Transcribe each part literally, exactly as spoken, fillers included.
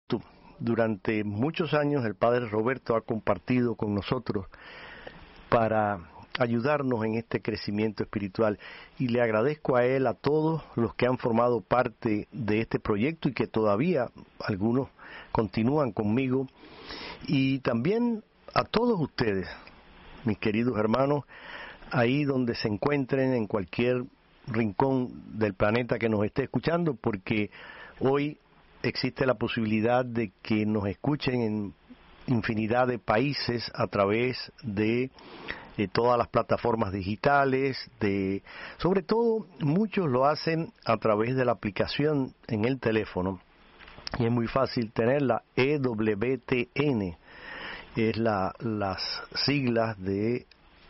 Durante muchos años el Padre Roberto ha compartido con nosotros para ayudarnos en este crecimiento espiritual, y le agradezco a él, a todos los que han formado parte de este proyecto y que todavía algunos continúan conmigo, y también a todos ustedes, mis queridos hermanos, ahí donde se encuentren, en cualquier rincón del planeta que nos esté escuchando, porque hoy existe la posibilidad de que nos escuchen en infinidad de países a través de, de todas las plataformas digitales, de, sobre todo muchos lo hacen a través de la aplicación en el teléfono, y es muy fácil tenerla. E W T N es la, las siglas de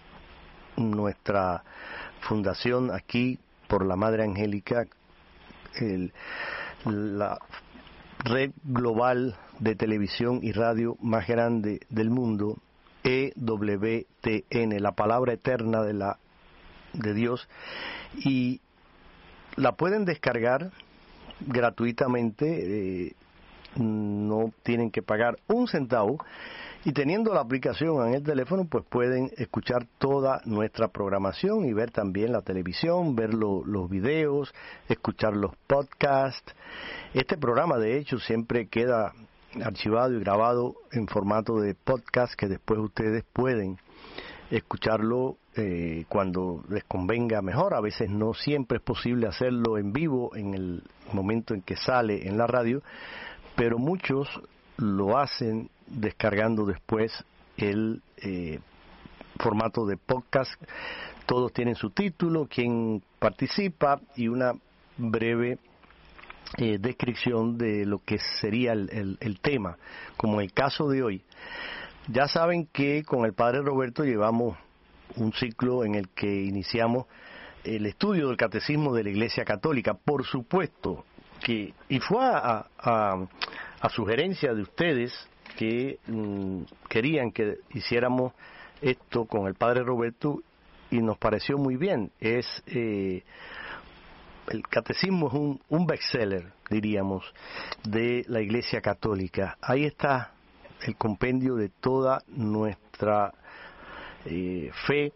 nuestra fundación aquí por la Madre Angélica, el, la red global de televisión y radio más grande del mundo, E W T N, la palabra eterna de la de Dios, y la pueden descargar gratuitamente, eh, no tienen que pagar un centavo, y teniendo la aplicación en el teléfono, pues pueden escuchar toda nuestra programación y ver también la televisión, ver lo, los videos, escuchar los podcasts. Este programa, de hecho, siempre queda archivado y grabado en formato de podcast, que después ustedes pueden escucharlo eh, cuando les convenga mejor. A veces no siempre es posible hacerlo en vivo en el momento en que sale en la radio, pero muchos lo hacen descargando después el eh, formato de podcast. Todos tienen su título, quién participa y una breve eh, descripción de lo que sería el, el, el tema, como el caso de hoy. Ya saben que con el Padre Roberto llevamos un ciclo en el que iniciamos el estudio del Catecismo de la Iglesia Católica. Por supuesto que, y fue a, a, a sugerencia de ustedes que mmm, querían que hiciéramos esto con el Padre Roberto, y nos pareció muy bien. Es eh, el Catecismo es un, un bestseller, diríamos, de la Iglesia Católica. Ahí está el compendio de toda nuestra eh, fe,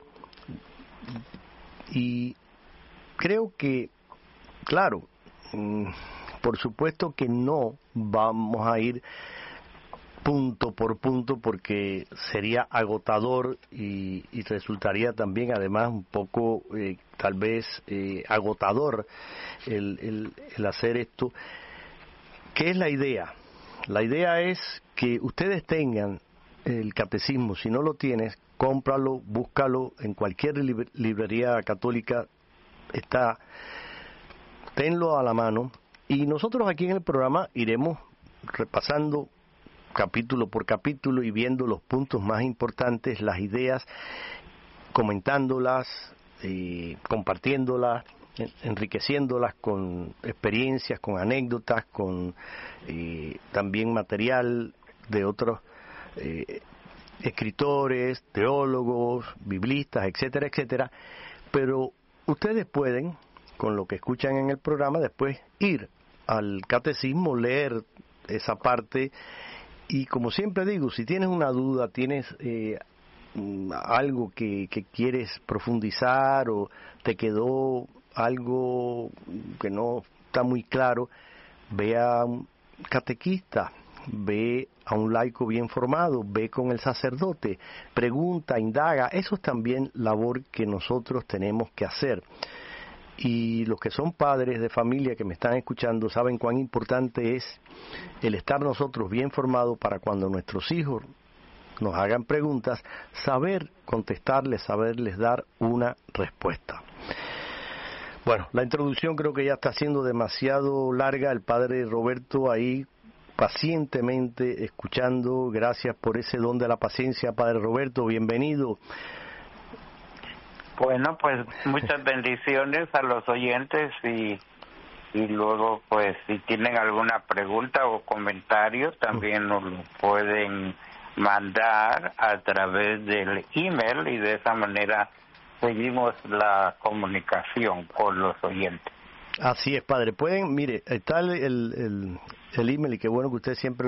y creo que, claro, mmm, por supuesto que no vamos a ir punto por punto, porque sería agotador y, y resultaría también además un poco eh, tal vez eh, agotador el, el, el hacer esto. ¿Qué es la idea? La idea es que ustedes tengan el catecismo. Si no lo tienes, cómpralo, búscalo en cualquier librería católica, está, tenlo a la mano, y nosotros aquí en el programa iremos repasando capítulo por capítulo y viendo los puntos más importantes, las ideas, comentándolas, eh, compartiéndolas, enriqueciéndolas con experiencias, con anécdotas, con eh, también material de otros eh, escritores, teólogos, biblistas, etcétera, etcétera. Pero ustedes pueden, con lo que escuchan en el programa, después ir al catecismo, leer esa parte. Y como siempre digo, si tienes una duda, tienes eh, algo que, que quieres profundizar, o te quedó algo que no está muy claro, ve a un catequista, ve a un laico bien formado, ve con el sacerdote, pregunta, indaga. Eso es también labor que nosotros tenemos que hacer. Y los que son padres de familia que me están escuchando saben cuán importante es el estar nosotros bien formados para cuando nuestros hijos nos hagan preguntas, saber contestarles, saberles dar una respuesta. Bueno, la introducción creo que ya está siendo demasiado larga. El Padre Roberto ahí pacientemente escuchando. Gracias por ese don de la paciencia, Padre Roberto, bienvenido. Bueno, pues muchas bendiciones a los oyentes, y y luego pues si tienen alguna pregunta o comentario también nos lo pueden mandar a través del email, y de esa manera seguimos la comunicación con los oyentes. Así es, Padre. Pueden, mire, está el, el, el email, y qué bueno que usted siempre